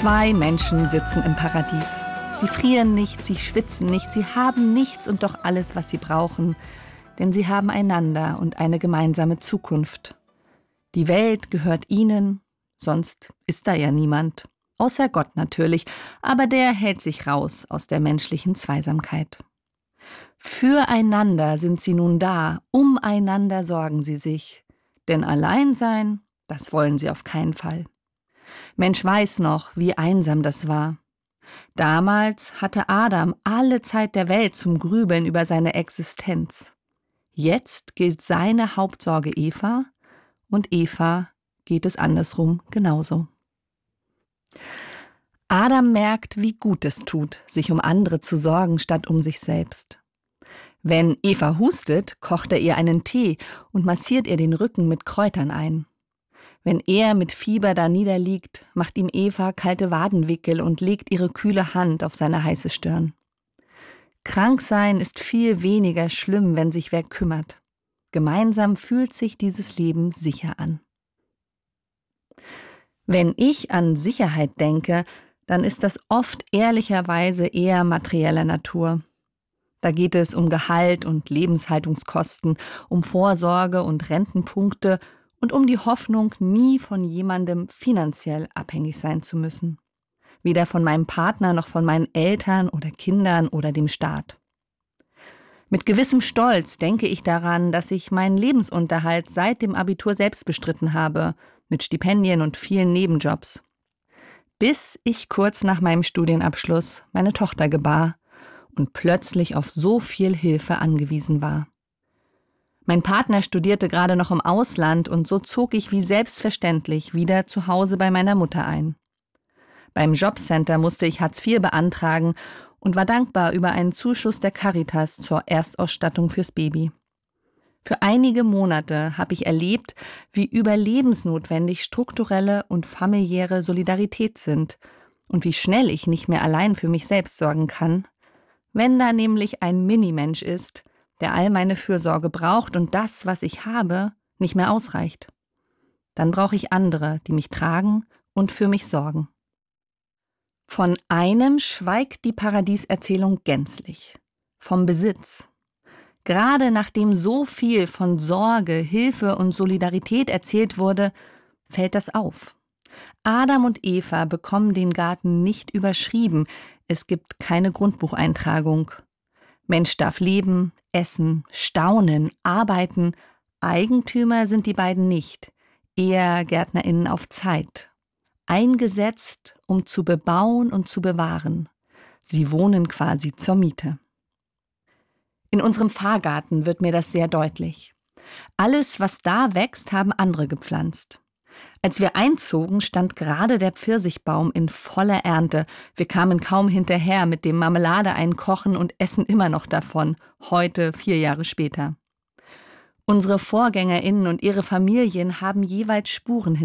Zwei Menschen sitzen im Paradies. Sie frieren nicht, sie schwitzen nicht, sie haben nichts und doch alles, was sie brauchen, denn sie haben einander und eine gemeinsame Zukunft. Die Welt gehört ihnen, sonst ist da ja niemand. Außer Gott natürlich, aber der hält sich raus aus der menschlichen Zweisamkeit. Füreinander sind sie nun da, umeinander sorgen sie sich. Denn allein sein, das wollen sie auf keinen Fall. Mensch weiß noch, wie einsam das war. Damals hatte Adam alle Zeit der Welt zum Grübeln über seine Existenz. Jetzt gilt seine Hauptsorge Eva und Eva geht es andersrum genauso. Adam merkt, wie gut es tut, sich um andere zu sorgen, statt um sich selbst. Wenn Eva hustet, kocht er ihr einen Tee und massiert ihr den Rücken mit Kräutern ein. Wenn er mit Fieber da niederliegt, macht ihm Eva kalte Wadenwickel und legt ihre kühle Hand auf seine heiße Stirn. Krank sein ist viel weniger schlimm, wenn sich wer kümmert. Gemeinsam fühlt sich dieses Leben sicher an. Wenn ich an Sicherheit denke, dann ist das oft ehrlicherweise eher materieller Natur. Da geht es um Gehalt und Lebenshaltungskosten, um Vorsorge und Rentenpunkte und um die Hoffnung, nie von jemandem finanziell abhängig sein zu müssen. Weder von meinem Partner noch von meinen Eltern oder Kindern oder dem Staat. Mit gewissem Stolz denke ich daran, dass ich meinen Lebensunterhalt seit dem Abitur selbst bestritten habe, mit Stipendien und vielen Nebenjobs. Bis ich kurz nach meinem Studienabschluss meine Tochter gebar und plötzlich auf so viel Hilfe angewiesen war. Mein Partner studierte gerade noch im Ausland und so zog ich wie selbstverständlich wieder zu Hause bei meiner Mutter ein. Beim Jobcenter musste ich Hartz IV beantragen und war dankbar über einen Zuschuss der Caritas zur Erstausstattung fürs Baby. Für einige Monate habe ich erlebt, wie überlebensnotwendig strukturelle und familiäre Solidarität sind und wie schnell ich nicht mehr allein für mich selbst sorgen kann, wenn da nämlich ein Minimensch ist, der all meine Fürsorge braucht und das, was ich habe, nicht mehr ausreicht. Dann brauche ich andere, die mich tragen und für mich sorgen. Von einem schweigt die Paradieserzählung gänzlich: vom Besitz. Gerade nachdem so viel von Sorge, Hilfe und Solidarität erzählt wurde, fällt das auf. Adam und Eva bekommen den Garten nicht überschrieben, es gibt keine Grundbucheintragung. Mensch darf leben, essen, staunen, arbeiten. Eigentümer sind die beiden nicht, eher GärtnerInnen auf Zeit. Eingesetzt, um zu bebauen und zu bewahren. Sie wohnen quasi zur Miete. In unserem Pfarrgarten wird mir das sehr deutlich. Alles, was da wächst, haben andere gepflanzt. Als wir einzogen, stand gerade der Pfirsichbaum in voller Ernte. Wir kamen kaum hinterher mit dem Marmelade einkochen und essen immer noch davon, heute 4 Jahre später. Unsere VorgängerInnen und ihre Familien haben jeweils Spuren